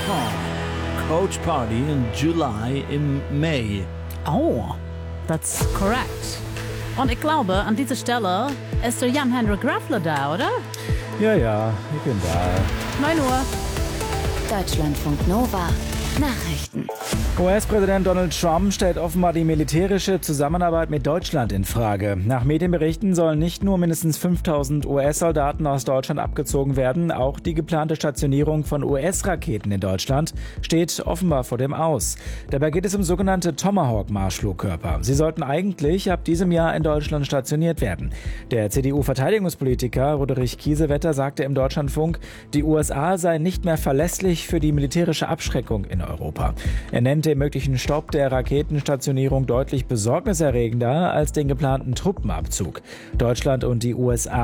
Coach Party in July im Mai. Oh, that's correct. Und ich glaube, an dieser Stelle ist der Jan-Hendrik Graffler da, oder? Ja, ich bin da. 9 Uhr. Deutschlandfunk Nova. Nachrichten. US-Präsident Donald Trump stellt offenbar die militärische Zusammenarbeit mit Deutschland in Frage. Nach Medienberichten sollen nicht nur mindestens 5.000 US-Soldaten aus Deutschland abgezogen werden, auch die geplante Stationierung von US-Raketen in Deutschland steht offenbar vor dem Aus. Dabei geht es um sogenannte Tomahawk-Marschflugkörper. Sie sollten eigentlich ab diesem Jahr in Deutschland stationiert werden. Der CDU-Verteidigungspolitiker Roderich Kiesewetter sagte im Deutschlandfunk, die USA seien nicht mehr verlässlich für die militärische Abschreckung in Europa. Er nennt den möglichen Stopp der Raketenstationierung deutlich besorgniserregender als den geplanten Truppenabzug. Deutschland und die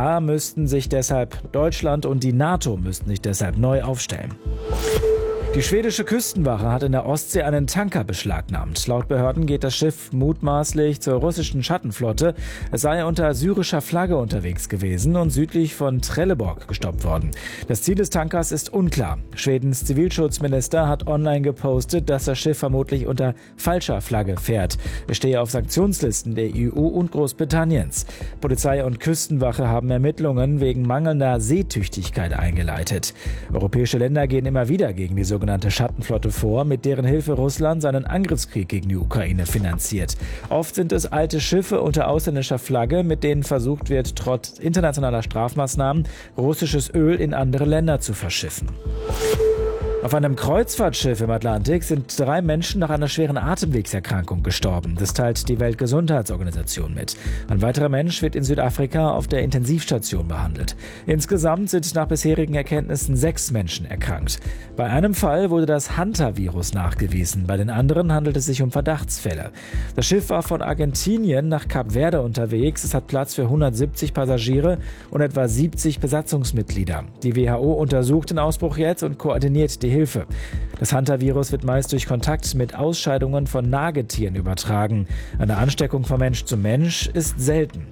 NATO müssten sich deshalb neu aufstellen. Die schwedische Küstenwache hat in der Ostsee einen Tanker beschlagnahmt. Laut Behörden geht das Schiff mutmaßlich zur russischen Schattenflotte. Es sei unter syrischer Flagge unterwegs gewesen und südlich von Trelleborg gestoppt worden. Das Ziel des Tankers ist unklar. Schwedens Zivilschutzminister hat online gepostet, dass das Schiff vermutlich unter falscher Flagge fährt. Es stehe auf Sanktionslisten der EU und Großbritanniens. Polizei und Küstenwache haben Ermittlungen wegen mangelnder Seetüchtigkeit eingeleitet. Europäische Länder gehen immer wieder gegen die sogenannte Schattenflotte vor, mit deren Hilfe Russland seinen Angriffskrieg gegen die Ukraine finanziert. Oft sind es alte Schiffe unter ausländischer Flagge, mit denen versucht wird, trotz internationaler Strafmaßnahmen russisches Öl in andere Länder zu verschiffen. Auf einem Kreuzfahrtschiff im Atlantik sind 3 Menschen nach einer schweren Atemwegserkrankung gestorben. Das teilt die Weltgesundheitsorganisation mit. Ein weiterer Mensch wird in Südafrika auf der Intensivstation behandelt. Insgesamt sind nach bisherigen Erkenntnissen 6 Menschen erkrankt. Bei einem Fall wurde das Hantavirus nachgewiesen. Bei den anderen handelt es sich um Verdachtsfälle. Das Schiff war von Argentinien nach Kap Verde unterwegs. Es hat Platz für 170 Passagiere und etwa 70 Besatzungsmitglieder. Die WHO untersucht den Ausbruch jetzt und koordiniert die Hilfe. Das Hantavirus wird meist durch Kontakt mit Ausscheidungen von Nagetieren übertragen. Eine Ansteckung von Mensch zu Mensch ist selten.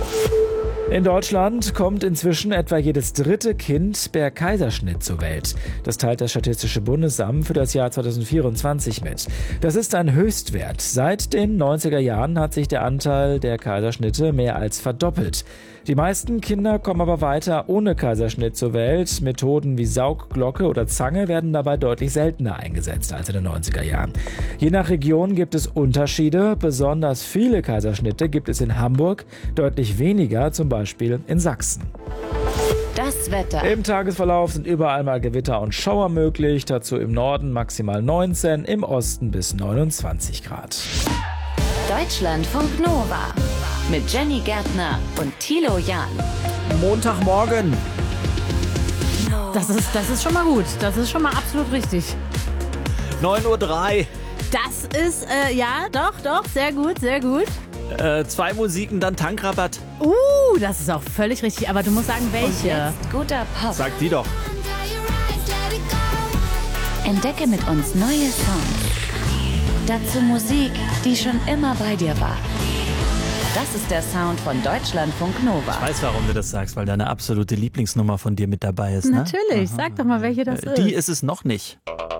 In Deutschland kommt inzwischen etwa jedes 3. Kind per Kaiserschnitt zur Welt. Das teilt das Statistische Bundesamt für das Jahr 2024 mit. Das ist ein Höchstwert. Seit den 90er Jahren hat sich der Anteil der Kaiserschnitte mehr als verdoppelt. Die meisten Kinder kommen aber weiter ohne Kaiserschnitt zur Welt. Methoden wie Saugglocke oder Zange werden dabei deutlich seltener eingesetzt als in den 90er Jahren. Je nach Region gibt es Unterschiede. Besonders viele Kaiserschnitte gibt es in Hamburg, deutlich weniger zum Beispiel in Sachsen. Das Wetter. Im Tagesverlauf sind überall mal Gewitter und Schauer möglich. Dazu im Norden maximal 19, im Osten bis 29 Grad. Deutschlandfunk Nova. Mit Jenny Gärtner und Thilo Jahn. Montagmorgen. Das ist schon mal gut. Das ist schon mal absolut richtig. 9:03 Uhr. Das ist, ja, doch, sehr gut. 2 Musiken, dann Tankrabatt. Das ist auch völlig richtig. Aber du musst sagen, welche. Jetzt guter Pop. Sag die doch. Entdecke mit uns neue Songs. Dazu Musik, die schon immer bei dir war. Das ist der Sound von Deutschlandfunk Nova. Ich weiß, warum du das sagst, weil deine absolute Lieblingsnummer von dir mit dabei ist, ne? Natürlich, sag doch mal, welche das ist. Die ist es noch nicht.